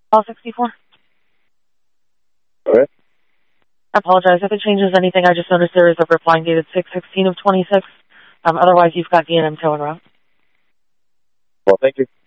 All 64. Okay. I apologize. If it changes anything, I just noticed there is a replying dated 6/16 of 26. Otherwise, you've got D&M tow en route. Well, thank you.